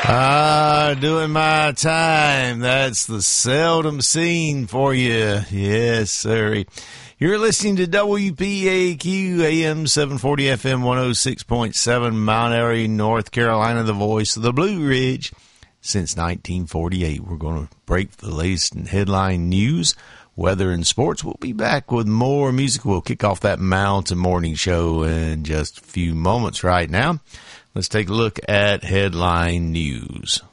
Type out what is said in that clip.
Doing my time. That's the seldom seen for you. Yes, sir. You're listening to WPAQ AM 740 FM 106.7 Mount Airy, North Carolina, the voice of the Blue Ridge. Since 1948, we're going to break the latest in headline news, weather, and sports. We'll be back with more music. We'll kick off that Mountain Morning Show in just a few moments right now. Let's take a look at headline news.